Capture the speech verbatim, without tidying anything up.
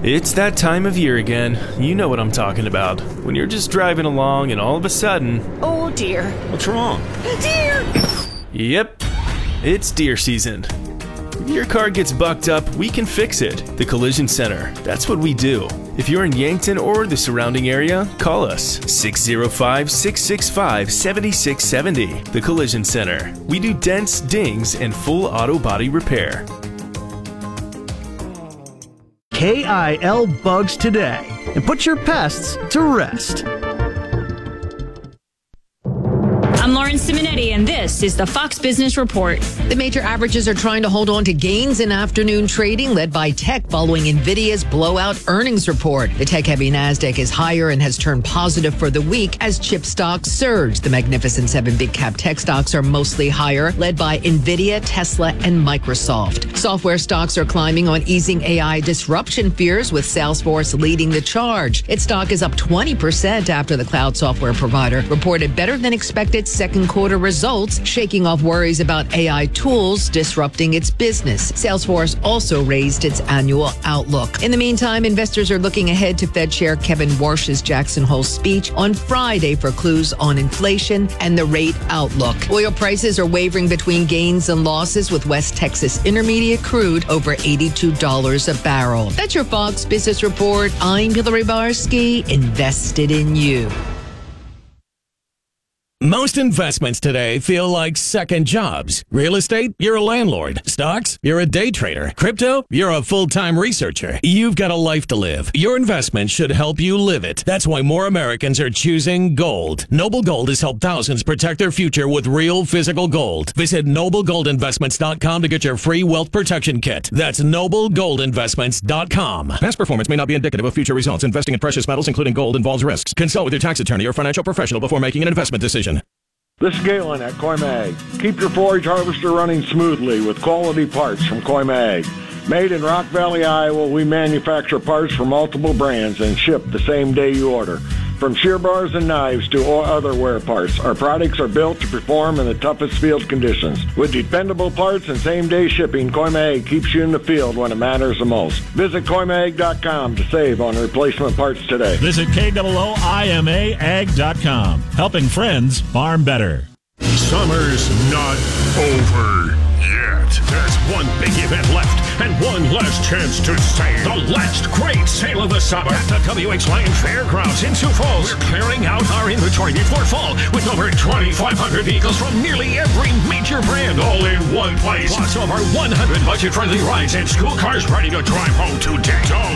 It's that time of year again. You know what I'm talking about. When you're just driving along and all of a sudden... Oh dear. What's wrong? Deer! Yep, it's deer season. If your car gets bucked up, we can fix it. The Collision Center. That's what we do. If you're in Yankton or the surrounding area, call us six oh five, six six five, seven six seven oh. The Collision Center. We do dents, dings, and full auto body repair. K I L Bugs today and put your pests to rest. I'm Lauren Simonetti, and this is the Fox Business Report. The major averages are trying to hold on to gains in afternoon trading, led by tech following NVIDIA's blowout earnings report. The tech-heavy NASDAQ is higher and has turned positive for the week as chip stocks surge. The Magnificent Seven big-cap tech stocks are mostly higher, led by NVIDIA, Tesla, and Microsoft. Software stocks are climbing on easing A I disruption fears, with Salesforce leading the charge. Its stock is up twenty percent after the cloud software provider reported better-than-expected second quarter results, shaking off worries about A I tools disrupting its business. Salesforce also raised its annual outlook. In the meantime, investors are looking ahead to Fed Chair Kevin Warsh's Jackson Hole speech on Friday for clues on inflation and the rate outlook. Oil prices are wavering between gains and losses, with West Texas Intermediate crude over eighty-two dollars a barrel. That's your Fox Business Report. I'm Hillary Barsky, invested in you. Most investments today feel like second jobs. Real estate, you're a landlord. Stocks, you're a day trader. Crypto, you're a full-time researcher. You've got a life to live. Your investment should help you live it. That's why more Americans are choosing gold. Noble Gold has helped thousands protect their future with real physical gold. Visit noble gold investments dot com to get your free wealth protection kit. That's noble gold investments dot com. Past performance may not be indicative of future results. Investing in precious metals, including gold, involves risks. Consult with your tax attorney or financial professional before making an investment decision. This is Galen at Coimag. Keep your forage harvester running smoothly with quality parts from Coimag. Made in Rock Valley, Iowa, we manufacture parts for multiple brands and ship the same day you order. From shear bars and knives to other wear parts, our products are built to perform in the toughest field conditions. With dependable parts and same-day shipping, Coimag keeps you in the field when it matters the most. Visit Coimag dot com to save on replacement parts today. Visit K O O I M A ag dot com. Helping friends farm better. Summer's not over yet. There's one big event left and one last chance to save. The last great sale of the summer at the W H Lion Fairgrounds in Sioux Falls. We're clearing out our inventory before fall with over twenty-five hundred vehicles from nearly every major brand, all in one place. Plus over one hundred budget-friendly rides and school cars ready to drive home today.